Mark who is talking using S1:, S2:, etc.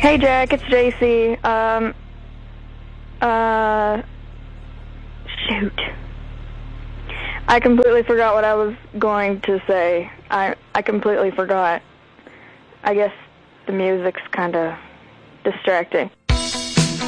S1: Hey Jack, it's JC. Shoot. I completely forgot what I was going to say. I completely forgot. I guess the music's kind of distracting.